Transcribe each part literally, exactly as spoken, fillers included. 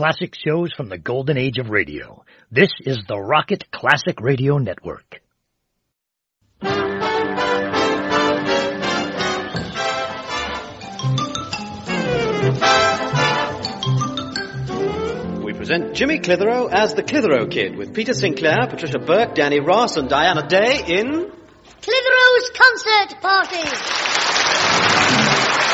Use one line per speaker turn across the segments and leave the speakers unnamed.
classic shows from the golden age of radio. This is the Rocket Classic Radio Network.
We present Jimmy Clitheroe as the Clitheroe Kid with Peter Sinclair, Patricia Burke, Danny Ross and Diana Day in...
Clitheroe's Concert Party.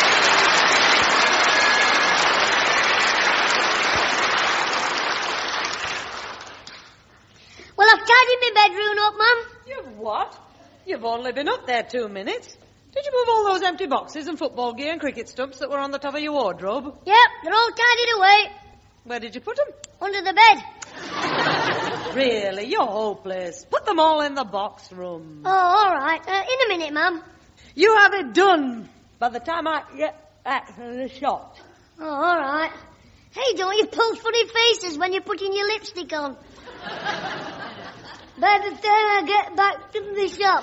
Well, I've tidied my bedroom up, Mum.
You've what? You've only been up there two minutes. Did you move all those empty boxes and football gear and cricket stumps that were on the top of your wardrobe?
Yep, they're all tidied away.
Where did you put them?
Under the bed.
Really, you're hopeless. Put them all in the box room.
Oh, all right. Uh, in a minute, Mum.
You have it done by the time I get back to the shop.
Oh, all right. Hey, don't you pull funny faces when you're putting your lipstick on. By the time I get back to the shop.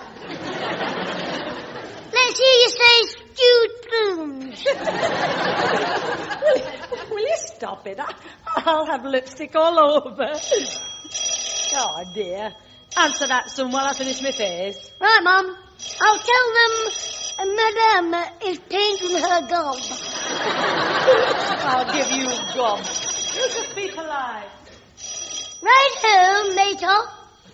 Let's hear you say stewed prunes.
Will you stop it? I, I'll have lipstick all over. Oh, dear. Answer that, son, while I finish my face.
Right, Mum. I'll tell them uh, Madame is painting her gob.
I'll give you gob. You just be polite.
Right home, later.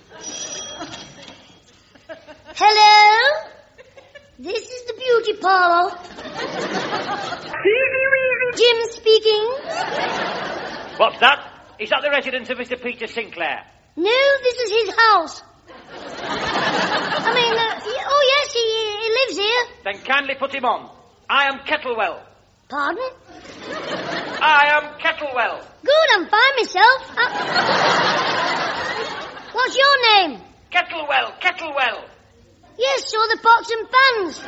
Hello? This is the beauty parlor. Jim speaking.
What's that? Is that the residence of Mister Peter Sinclair?
No, this is his house. I mean, uh, he, oh yes, he, he lives here.
Then kindly put him on. I am Kettlewell.
Pardon?
I am Kettlewell.
Good, I'm fine myself. Uh, what's your name?
Kettlewell, Kettlewell.
Yes, so the pots and pans.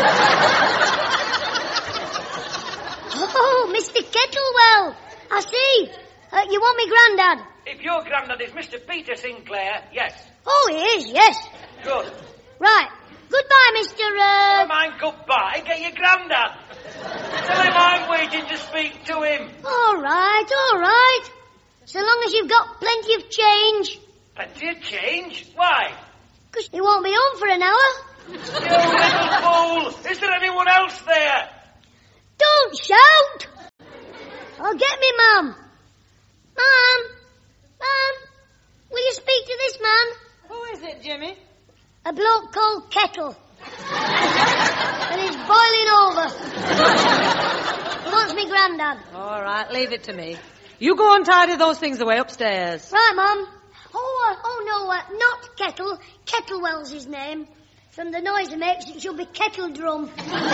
Oh, Mister Kettlewell. I see. Uh, you want me granddad?
If your granddad is Mister Peter Sinclair, yes.
Oh, he is, yes.
Good.
Right. Goodbye, Mister Uh...
Never mind goodbye. Get your granddad. Tell him I'm waiting to speak to him.
All right, all right. So long as you've got plenty of change.
Plenty of change? Why?
Because he won't be home for an hour.
You little fool! Is there anyone else there?
Don't shout! I'll get me, Mum. Mum! Mum! Will you speak to this man?
Who is it, Jimmy?
A bloke called Kettle. And he's boiling over. He wants me granddad.
All right, leave it to me. You go and tidy those things away upstairs.
Right, Mum. Oh, uh, oh no, uh, not Kettle. Kettlewell's his name. From the noise he makes, it should be Kettle Drum.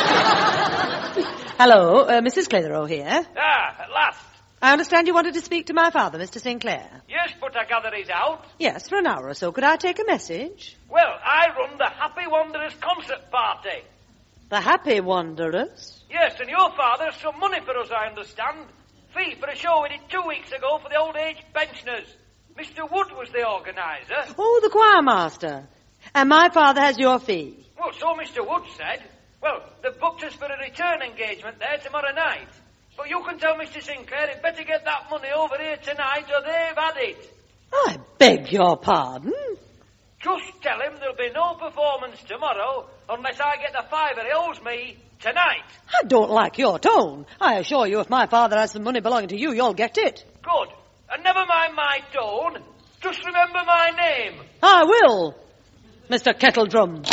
Hello, uh, Missus Clitheroe here.
Ah, at last.
I understand you wanted to speak to my father, Mister Sinclair.
Yes, but I gather he's out.
Yes, for an hour or so. Could I take a message?
Well, I run the Happy Wanderers concert party.
The Happy Wanderers?
Yes, and your father has some money for us, I understand. Fee for a show we did two weeks ago for the old age pensioners. Mister Wood was the organiser.
Oh, the choir master. And my father has your fee.
Well, so Mister Wood said. Well, they've booked us for a return engagement there tomorrow night. But you can tell Mister Sinclair he'd better get that money over here tonight or they've had it.
I beg your pardon?
Just tell him there'll be no performance tomorrow unless I get the fiver he owes me tonight.
I don't like your tone. I assure you if my father has some money belonging to you, you'll get it.
Good. And never mind my tone. Just remember my name.
I will, Mister Kettledrum.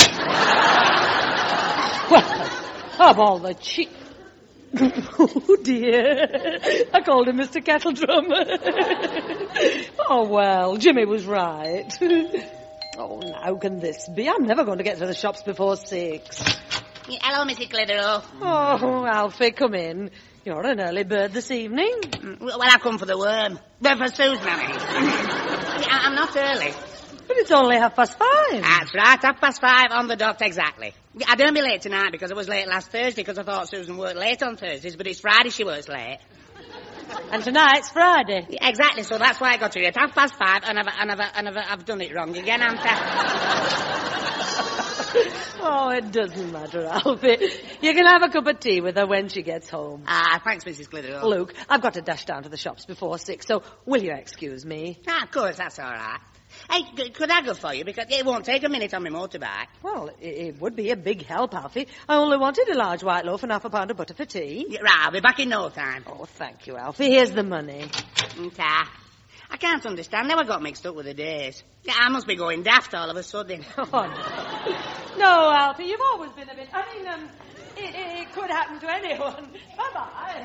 Well, of all the cheek... Oh, dear. I called him Mister Kettledrum. Oh, well, Jimmy was right. Oh, how can this be? I'm never going to get to the shops before six.
Hello, Missus Clitheroe.
Oh, Alfie, come in. You're an early bird this evening.
Well, I've come for the worm. But for Susan, I mean. I'm not early.
But it's only half past five.
That's right, half past five on the dot exactly. I don't be late tonight because I was late last Thursday because I thought Susan worked late on Thursdays, but it's Friday she works late.
And tonight's Friday.
Yeah, exactly, so that's why I got to you at half past five and I've, and I've, and I've, I've done it wrong again, haven't I?
Oh, it doesn't matter, Alfie. You can have a cup of tea with her when she gets home.
Ah, thanks, Missus Clitheroe.
Luke, I've got to dash down to the shops before six, so will you excuse me?
Ah, of course, that's all right. Hey, c- could I go for you? Because it won't take a minute on my motorbike.
Well, it, it would be a big help, Alfie. I only wanted a large white loaf and half a pound of butter for tea.
Yeah, right, I'll be back in no time.
Oh, thank you, Alfie. Here's the money.
Ta. I can't understand how I got mixed up with the days. Yeah, I must be going daft all of a sudden.
Oh, no. No, Alfie, you've always been a bit... I mean, um, it, it, it could happen to anyone. Bye-bye.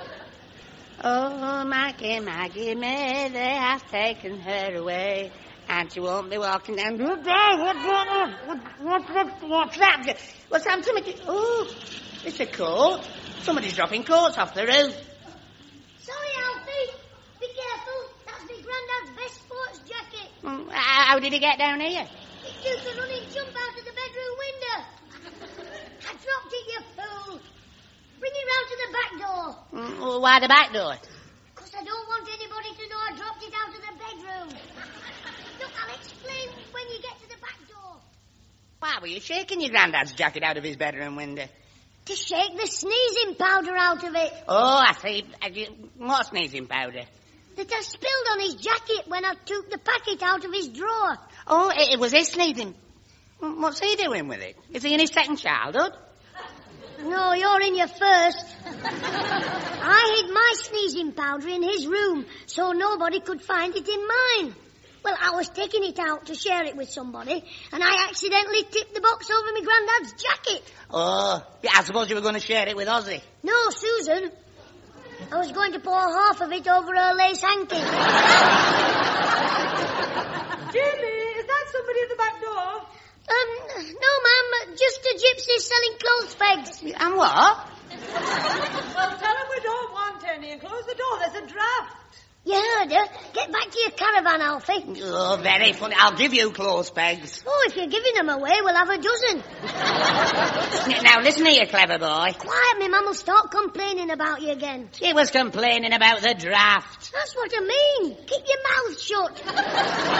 Oh, Maggie, Maggie, May, they have taken her away. And she won't be walking down the road. What's that? What's that? What's happened to me? Oh, it's a coat. Somebody's dropping coats off the roof.
Sorry, Alfie. Be careful. That's my granddad's best sports jacket.
Mm, how did he get down here?
He used to run and jump out of the bedroom window. I dropped it, you fool. Bring it round to the back door.
Mm, well, why the back door?
Because I don't want anybody to know I dropped it out of the bedroom. Look, I'll explain when you get to the back door.
Why were you shaking your granddad's jacket out of his bedroom window?
To shake the sneezing powder out of it.
Oh, I see. What sneezing powder?
That I spilled on his jacket when I took the packet out of his drawer.
Oh, it, it was his sneezing. What's he doing with it? Is he in his second childhood?
No, you're in your first. I hid my sneezing powder in his room so nobody could find it in mine. Well, I was taking it out to share it with somebody, and I accidentally tipped the box over my granddad's jacket.
Oh, yeah, I suppose you were going to share it with Ozzy.
No, Susan. I was going to pour half of it over her lace hanky.
Jimmy, is that somebody at the back door?
Um, no, ma'am, just a gypsy selling clothes pegs.
And what?
Well, tell him we don't want any and close the door. There's a draft.
You heard her. Get back to your caravan, Alfie.
Oh, very funny. I'll give you clothes pegs.
Oh, if you're giving them away, we'll have a dozen.
Now, listen here, clever boy.
Quiet, me mum will start complaining about you again.
She was complaining about the draft.
That's what I mean. Keep your mouth shut.